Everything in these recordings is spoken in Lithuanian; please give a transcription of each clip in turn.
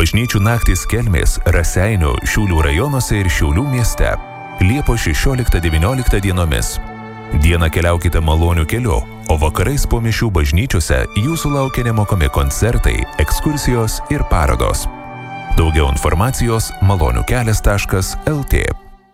Bažnyčių naktys Kelmės, Raseinių, Šiaulių rajonuose ir Šiaulių mieste. Liepos 16-19 dienomis. Dieną keliaukite malonių keliu, o vakarais po mišių bažnyčiose jūsų laukia nemokami koncertai, ekskursijos ir parodos. Daugiau informacijos maloniukelias.lt.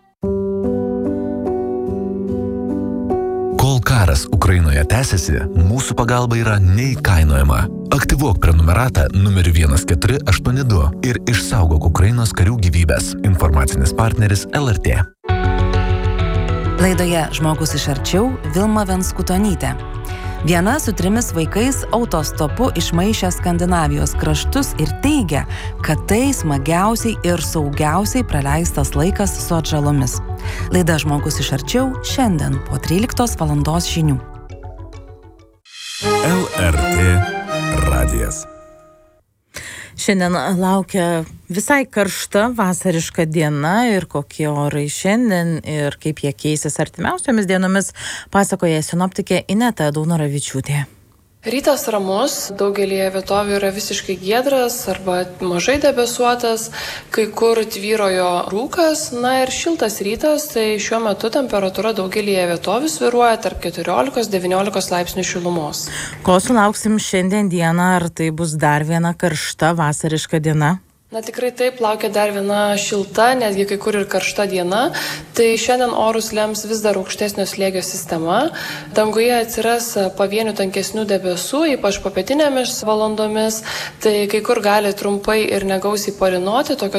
Kol karas Ukrainoje tęsiasi, mūsų pagalba yra neįkainojama. Aktyvuok prenumeratą numeriu 1482 ir išsaugok Ukrainos karių gyvybes. Informacinis partneris LRT. Laidoje Žmogus iš arčiau Vilma Venskutonytė. Viena su 3 vaikais autostopu išmaišė Skandinavijos kraštus ir teigia, kad tai smagiausiai ir saugiausiai praleistas laikas su atžalomis. Laida Žmogus iš arčiau šiandien po 13 valandos žinių. LRT radijas. Šiandien laukia visai karšta vasariška diena ir kokie orai šiandien ir kaip jie keisis artimiausiomis dienomis, pasakoja sinoptikė Ineta Daunoravičiūtė. Rytas ramus, daugelį vietovių yra visiškai giedras arba mažai debesuotas, kai kur tvyrojo rūkas, ir šiltas rytas, tai šiuo metu temperatūra daugelį vietovių svyruoja tarp 14-19 laipsnių šilumos. Ko sulauksim šiandien dieną, ar tai bus dar viena karšta vasariška diena? Tikrai taip, laukia dar viena šilta, netgi kai kur ir karšta diena. Tai šiandien orus lems vis dar aukštesnio slėgio sistema. Danguje atsiras pavienių tankesnių debesų, ypač popietinėmis valandomis. Tai kai kur gali trumpai ir negausiai palynoti, tokio